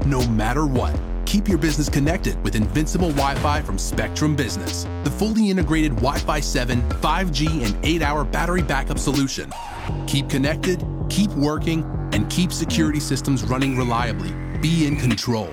no matter what. Keep your business connected with Invincible Wi-Fi from Spectrum Business, the fully integrated Wi-Fi 7, 5G, and 8-hour battery backup solution. Keep connected, keep working, and keep security systems running reliably. Be in control.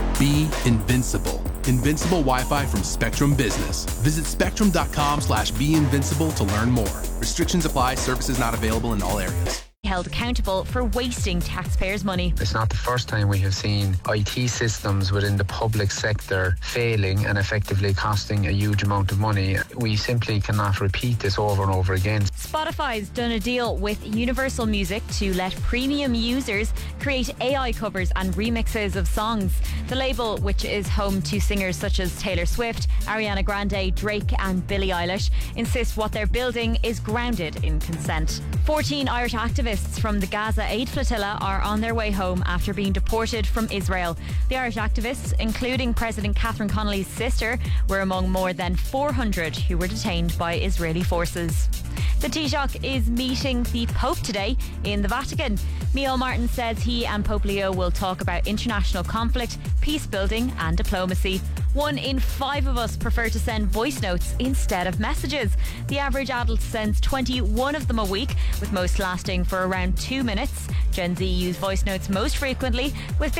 Be invincible. Invincible Wi-Fi from Spectrum Business. Visit spectrum.com/beinvincible to learn more. Restrictions apply. Services not available in all areas. Held accountable for wasting taxpayers' money. It's not the first time we have seen IT systems within the public sector failing and effectively costing a huge amount of money. We simply cannot repeat this over and over again. Spotify's done a deal with Universal Music to let premium users create AI covers and remixes of songs. The label, which is home to singers such as Taylor Swift, Ariana Grande, Drake and Billie Eilish, insists what they're building is grounded in consent. 14 Irish activists from the Gaza Aid Flotilla are on their way home after being deported from Israel. The Irish activists, including President Catherine Connolly's sister, were among more than 400 who were detained by Israeli forces. The Taoiseach is meeting the Pope today in the Vatican. Micheál Martin says he and Pope Leo will talk about international conflict, peace building and diplomacy. 1 in 5 of us prefer to send voice notes instead of messages. The average adult sends 21 of them a week, with most lasting for around 2 minutes. Gen Z use voice notes most frequently, with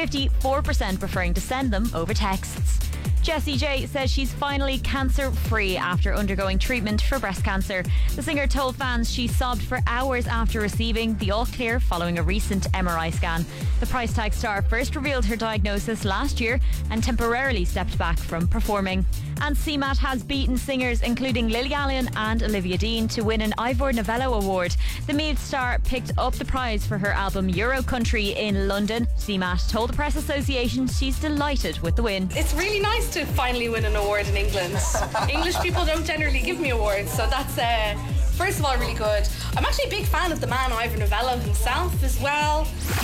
54% preferring to send them over texts. Jessie J says she's finally cancer-free after undergoing treatment for breast cancer. The singer told fans she sobbed for hours after receiving the all-clear following a recent MRI scan. The price tag star first revealed her diagnosis last year and temporarily stepped back from performing. And CMAT has beaten singers including Lily Allen and Olivia Dean to win an Ivor Novello Award. The Meath star picked up the prize for her album Euro Country in London. CMAT told the Press Association she's delighted with the win. It's really nice to finally win an award in England. English people don't generally give me awards, so that's first of all really good. I'm actually a big fan of the man Ivor Novello himself as well.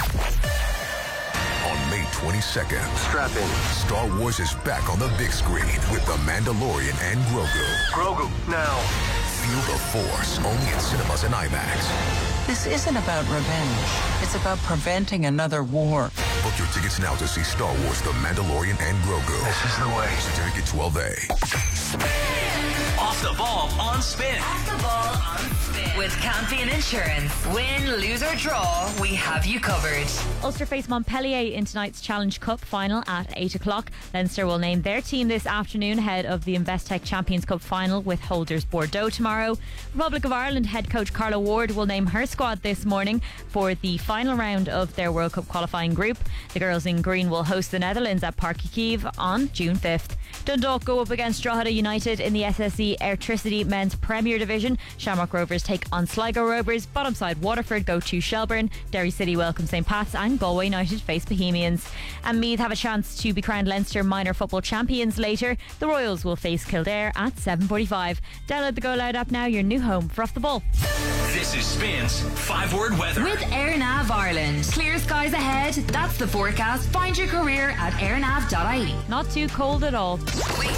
On May 22nd, strap in. Star Wars is back on the big screen with The Mandalorian and Grogu. Grogu, now. Feel the Force, only in cinemas and IMAX. This isn't about revenge. It's about preventing another war. Book your tickets now to see Star Wars, The Mandalorian and Grogu. This is the way. Certificate 12A. Off the ball on Spin. Off the ball on Spin. With Campion Insurance. Win, lose or draw, we have you covered. Ulster face Montpellier in tonight's Challenge Cup final at 8 o'clock. Leinster will name their team this afternoon ahead of the Investec Champions Cup final with holders Bordeaux tomorrow. Republic of Ireland head coach Carla Ward will name her squad this morning for the final round of their World Cup qualifying group. The girls in green will host the Netherlands at Páirc Uí Chaoimh on June 5th. Dundalk go up against Drogheda United in the SSE Airtricity Men's Premier Division. Shamrock Rovers take on Sligo Rovers. Bottom side Waterford go to Shelbourne. Derry City welcome St Pat's, and Galway United face Bohemians. And Meath have a chance to be crowned Leinster minor football champions later. The Royals will face Kildare at 7:45. Download the Go Loud app now, your new home for Off the Ball. This is Spin's 5-word weather. With AirNav Ireland. Clear skies ahead. That's the forecast. Find your career at airnav.ie. Not too cold at all.